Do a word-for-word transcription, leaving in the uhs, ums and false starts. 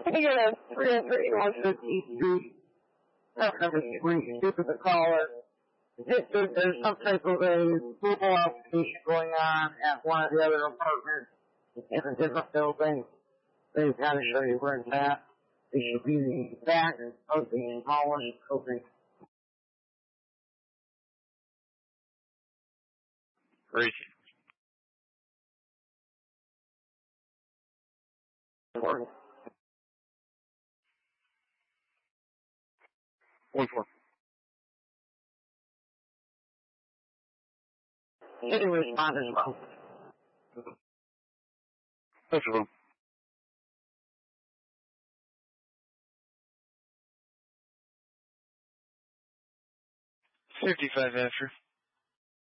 I get a three oh three one fifty Street. That's number twenty-two for the caller. Just that there's some type of a football application going on at one of the other apartments in a different building. They've got to show you where it's at. It should be the back of the Holland building. Great. Important. One four. Any respond as well. That's wrong. fifty-five after.